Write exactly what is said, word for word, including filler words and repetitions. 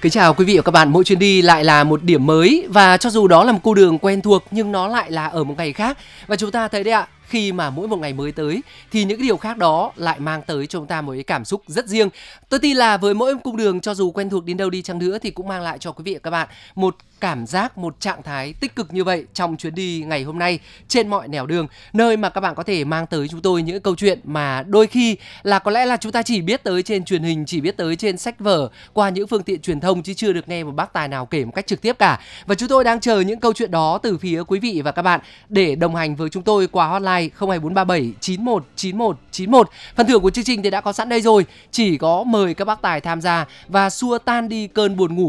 Kính chào quý vị và các bạn, mỗi chuyến đi lại là một điểm mới và cho dù đó là một cung đường quen thuộc nhưng nó lại là ở một ngày khác. Và chúng ta thấy đấy ạ, khi mà mỗi một ngày mới tới thì những cái điều khác đó lại mang tới cho chúng ta một cái cảm xúc rất riêng. Tôi tin là với mỗi cung đường cho dù quen thuộc đến đâu đi chăng nữa thì cũng mang lại cho quý vị và các bạn một cảm giác, một trạng thái tích cực như vậy trong chuyến đi ngày hôm nay trên mọi nẻo đường, nơi mà các bạn có thể mang tới chúng tôi những câu chuyện mà đôi khi là có lẽ là chúng ta chỉ biết tới trên truyền hình, chỉ biết tới trên sách vở, qua những phương tiện truyền thông chứ chưa được nghe một bác tài nào kể một cách trực tiếp cả. Và chúng tôi đang chờ những câu chuyện đó từ phía quý vị và các bạn để đồng hành với chúng tôi qua hotline không hai bốn ba bảy chín một chín một chín một. Phần thưởng của chương trình thì đã có sẵn đây rồi, chỉ có mời các bác tài tham gia và xua tan đi cơn buồn ngủ